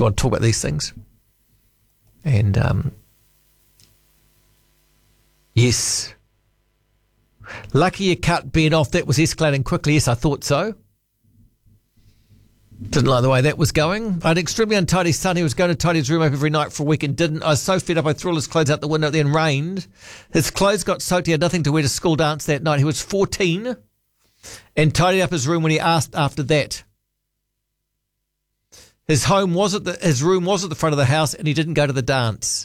you want to talk about these things. And, yes. Lucky you cut Ben off. That was escalating quickly. Yes, I thought so. Didn't like the way that was going. I had an extremely untidy son. He was going to tidy his room up every night for a week and didn't. I was so fed up I threw all his clothes out the window. It then rained. His clothes got soaked. He had nothing to wear to school dance that night. He was 14 and tidied up his room when he asked after that. His room was at the front of the house and he didn't go to the dance.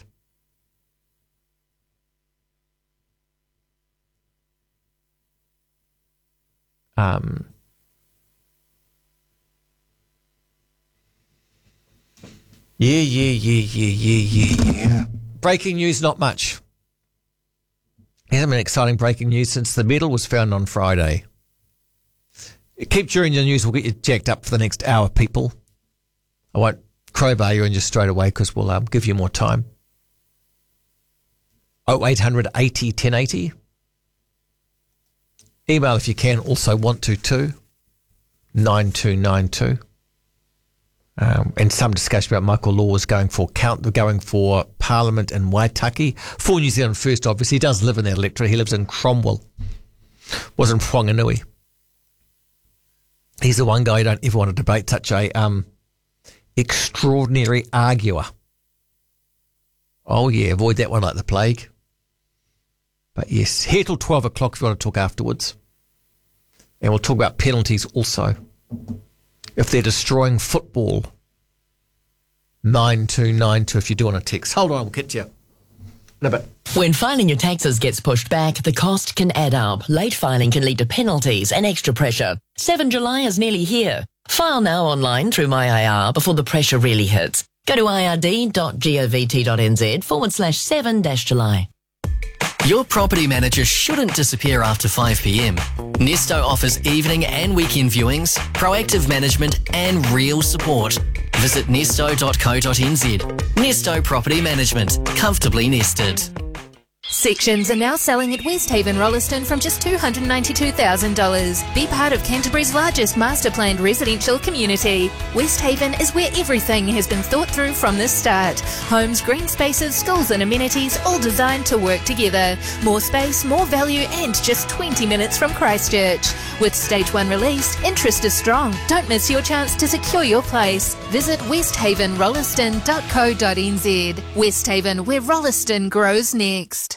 Yeah. Breaking news, not much. It hasn't been exciting breaking news since the medal was found on Friday. Keep during your news. We'll get you jacked up for the next hour, people. I won't crowbar you in just straight away because we'll give you more time. 0800 80 1080. Email if you can. Also want to too. 9292. And some discussion about Michael Laws going for Parliament in Waitaki. For New Zealand First, obviously. He does live in that electorate. He lives in Cromwell. Was in Whanganui. He's the one guy you don't ever want to debate, such a extraordinary arguer. Oh, yeah, avoid that one like the plague. But yes, here till 12 o'clock if you want to talk afterwards. And we'll talk about penalties also. If they're destroying football, 9292 if you do want to text. Hold on, we'll get to you in a bit. When filing your taxes gets pushed back, the cost can add up. Late filing can lead to penalties and extra pressure. 7 July is nearly here. File now online through MyIR before the pressure really hits. Go to ird.govt.nz/7-July. Your property manager shouldn't disappear after 5 p.m. Nesto offers evening and weekend viewings, proactive management and real support. Visit nesto.co.nz. Nesto Property Management. Comfortably nested. Sections are now selling at Westhaven Rolleston from just $292,000. Be part of Canterbury's largest master planned residential community. Westhaven is where everything has been thought through from the start. Homes, green spaces, schools and amenities all designed to work together. More space, more value and just 20 minutes from Christchurch. With Stage 1 released, interest is strong. Don't miss your chance to secure your place. Visit westhavenrolleston.co.nz. Westhaven, where Rolleston grows next.